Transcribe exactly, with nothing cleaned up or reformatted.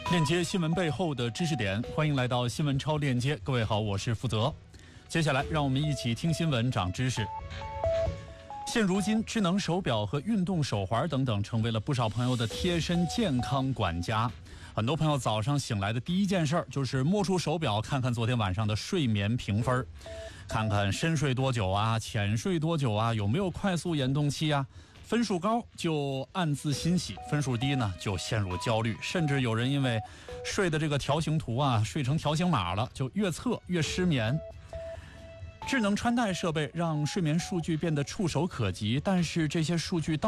链接新闻背后的知识点，欢迎来到新闻超链接。各位好，我是负责。接下来让我们一起听新闻长知识。现如今，智能手表和运动手环等等成为了不少朋友的贴身健康管家。很多朋友早上醒来的第一件事就是摸出手表，看看昨天晚上的睡眠评分，看看深睡多久啊，浅睡多久啊，有没有快速眼动期啊。分数高就暗自欣喜，分数低呢就陷入焦虑，甚至有人因为睡的这个条形图啊睡成条形码了，就越测越失眠。智能穿戴设备让睡眠数据变得触手可及，但是这些数据到